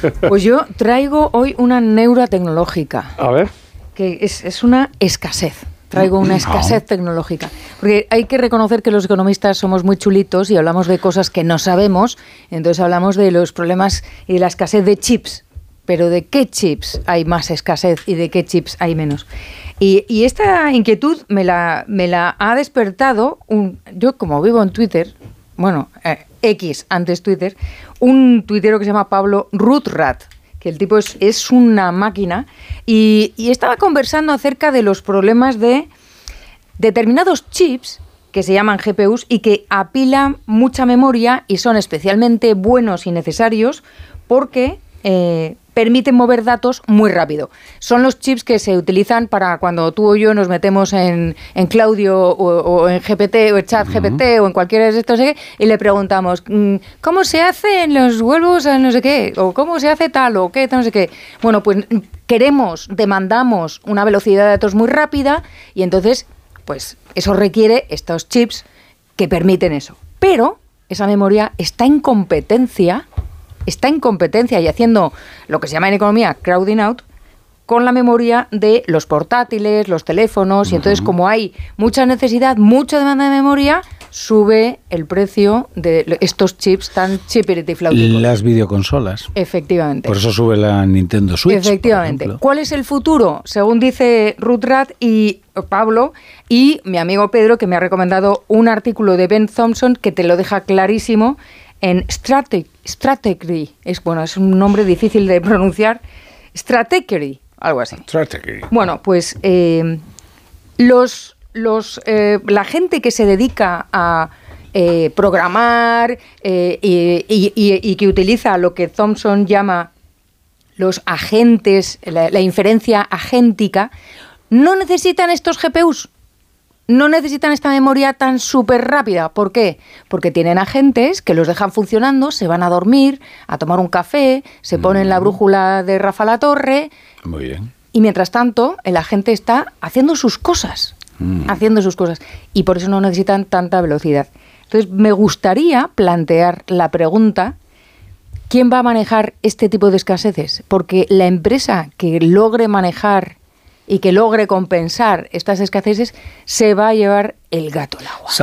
Pues yo traigo hoy una neura tecnológica. A ver. Que es una escasez. Traigo una escasez tecnológica. Porque hay que reconocer que los economistas somos muy chulitos y hablamos de cosas que no sabemos. Entonces hablamos de los problemas y de la escasez de chips. Pero ¿de qué chips hay más escasez y de qué chips hay menos? Y esta inquietud me la ha despertado, yo como vivo en Twitter, bueno, X, antes Twitter, un tuitero que se llama Pablo Rutrat, que el tipo es una máquina, y estaba conversando acerca de los problemas de determinados chips que se llaman GPUs y que apilan mucha memoria y son especialmente buenos y necesarios porque permiten mover datos muy rápido. Son los chips que se utilizan para cuando tú o yo nos metemos en Claudio o en GPT o en Chat GPT o en cualquiera de estos y le preguntamos ¿cómo se hacen los huevos a no sé qué? O ¿cómo se hace tal o qué? No sé qué. Bueno, pues demandamos una velocidad de datos muy rápida y entonces pues eso requiere estos chips que permiten eso. Pero esa memoria está en competencia y haciendo lo que se llama en economía crowding out con la memoria de los portátiles, los teléfonos, y entonces como hay mucha necesidad, mucha demanda de memoria, sube el precio de estos chips tan chipiritifláuticos. Las videoconsolas. Efectivamente. Por eso sube la Nintendo Switch. Efectivamente. ¿Cuál es el futuro? Según dice Rutrat y Pablo y mi amigo Pedro, que me ha recomendado un artículo de Ben Thompson que te lo deja clarísimo en Strategy. Es un nombre difícil de pronunciar. Strategy, algo así. Strategy. Bueno, pues la gente que se dedica a programar y que utiliza lo que Thompson llama los agentes, la inferencia agéntica, no necesitan estos GPUs. No necesitan esta memoria tan súper rápida. ¿Por qué? Porque tienen agentes que los dejan funcionando, se van a dormir, a tomar un café, se ponen la brújula de Rafa La Torre. Muy bien. Y mientras tanto, el agente está haciendo sus cosas. Y por eso no necesitan tanta velocidad. Entonces, me gustaría plantear la pregunta, ¿quién va a manejar este tipo de escaseces? Porque la empresa que logre manejar y que logre compensar estas escaseces, se va a llevar el gato al agua.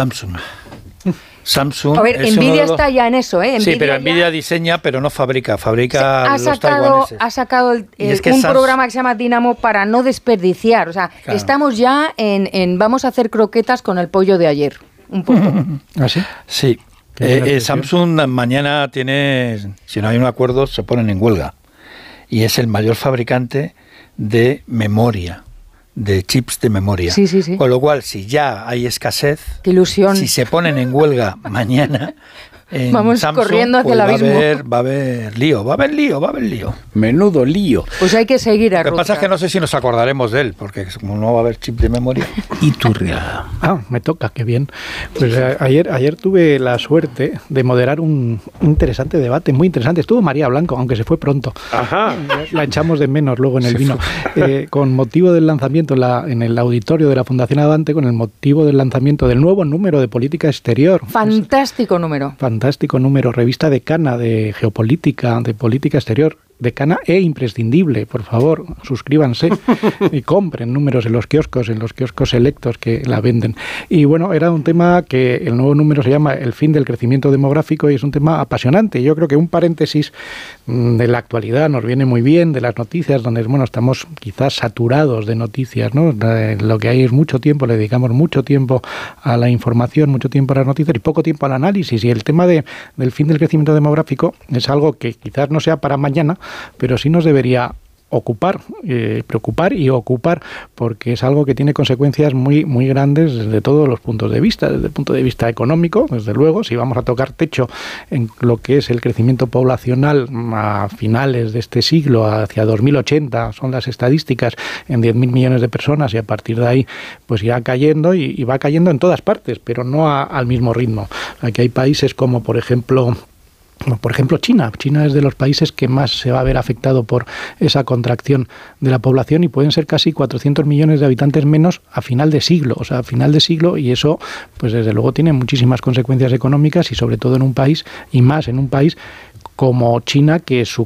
Samsung. A ver, Nvidia está ya en eso, ¿eh? Sí, pero Nvidia diseña, pero no fabrica los taiwaneses. Ha sacado un programa que se llama Dynamo para no desperdiciar. O sea, claro. Estamos ya vamos a hacer croquetas con el pollo de ayer. Un poco. ¿Ah, sí? Sí. Samsung mañana si no hay un acuerdo, se ponen en huelga. Y es el mayor fabricante de memoria, de chips de memoria. Sí, sí, sí. Con lo cual, si ya hay escasez, qué ilusión. Si se ponen en huelga mañana, vamos Samsung, corriendo hacia el abismo. Va a haber lío. Menudo lío. Pues hay que seguir a Lo que pasa es que no sé si nos acordaremos de él, porque como no va a haber chip de memoria. Iturria. Me toca, qué bien. Pues ayer tuve la suerte de moderar un interesante debate, muy interesante. Estuvo María Blanco, aunque se fue pronto. Ajá. La echamos de menos luego en el vino. Con motivo del lanzamiento en el auditorio de la Fundación Advante, con el motivo del lanzamiento del nuevo número de Política Exterior. Fantástico número, revista Decana de Geopolítica, de Política Exterior. Decana e imprescindible, por favor, suscríbanse y compren números en los kioscos selectos que la venden. Y bueno, era un tema que el nuevo número se llama El fin del crecimiento demográfico y es un tema apasionante. Yo creo que un paréntesis de la actualidad nos viene muy bien, de las noticias, donde estamos quizás saturados de noticias, ¿no? Lo que hay es mucho tiempo, le dedicamos mucho tiempo a la información, mucho tiempo a las noticias y poco tiempo al análisis. Y el tema del fin del crecimiento demográfico es algo que quizás no sea para mañana, pero sí nos debería preocupar y ocupar, porque es algo que tiene consecuencias muy, muy grandes desde todos los puntos de vista. Desde el punto de vista económico, desde luego, si vamos a tocar techo en lo que es el crecimiento poblacional a finales de este siglo, hacia 2080, son las estadísticas, en 10.000 millones de personas, y a partir de ahí pues irá cayendo y va cayendo en todas partes, pero no al mismo ritmo. Aquí hay países como, por ejemplo, China. China es de los países que más se va a ver afectado por esa contracción de la población y pueden ser casi 400 millones de habitantes menos a final de siglo. Y eso, pues desde luego tiene muchísimas consecuencias económicas y sobre todo en un país como China, que su